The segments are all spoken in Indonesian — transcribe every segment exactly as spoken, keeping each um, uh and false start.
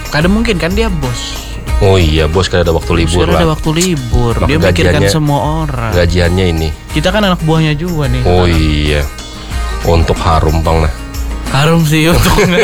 Kadang mungkin kan dia bos. Oh iya, bos kan ada waktu libur lah. Ada waktu libur. Maka dia mikirkan gajiannya- semua orang. Gajiannya ini. Kita kan anak buahnya juga nih. Oh iya. Untuk harum bang nah. Harum sih untungnya.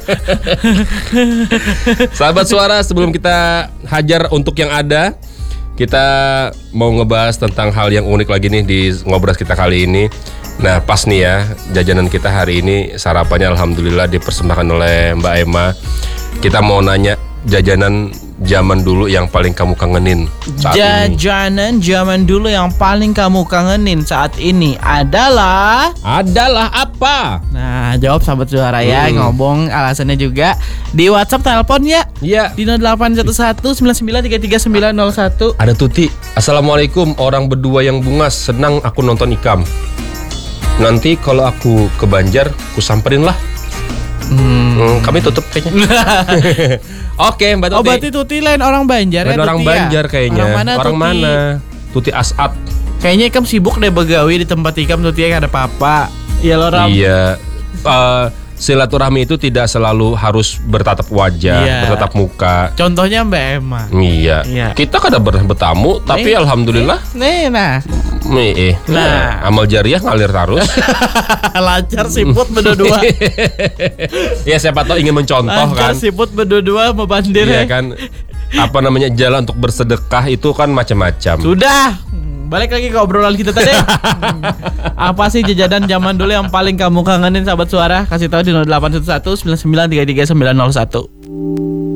Sahabat suara, sebelum kita hajar untuk yang ada, kita mau ngebahas tentang hal yang unik lagi nih di Ngobras kita kali ini. Nah pas nih ya, jajanan kita hari ini sarapannya alhamdulillah dipersembahkan oleh Mbak Emma. Kita mau nanya jajanan zaman dulu yang paling kamu kangenin saat ini. Jajanan zaman dulu yang paling kamu kangenin saat ini adalah. Adalah apa? Nah, jawab sahabat suara ya, Hmm. ngomong alasannya juga di WhatsApp, telepon ya. Iya. Di nol delapan satu satu sembilan sembilan tiga tiga sembilan nol satu. Ada Tuti. Assalamualaikum, orang berdua yang bungas, senang aku nonton Ikam. Nanti kalau aku ke Banjar, ku samperin lah. Hmm. Hmm, kami tutup kayaknya. Oke, Mbak Tuti. Oh, berarti Tuti lain orang Banjar ya? Dan orang Tuti ya? Banjar kayaknya. Orang mana? Orang Tuti? mana? Tuti As'ad. Kayaknya Ikam sibuk deh begawi di tempat Ikam. Tuti ya ada papa. Iya loh Ram. Iya. Eh, silaturahmi itu tidak selalu harus bertatap wajah, Iya. bertatap muka. Contohnya Mbak Emma. Iya. Iya. Kita kadang pernah bertamu, tapi Nih. alhamdulillah, Nih, nah. nih, eh, Nah. amal jariah ngalir terus. Lancar siput berdua-dua. Ya siapa tahu ingin mencontoh Lancar kan. siput berdua-dua mau bandir Iya ya. kan. Apa namanya, jalan untuk bersedekah itu kan macam-macam. Sudah. Hmm, Balik lagi ke obrolan kita tadi. Hmm. Apa sih jajanan zaman dulu yang paling kamu kangenin sahabat suara? Kasih tahu di nol delapan satu satu sembilan sembilan tiga tiga sembilan nol satu.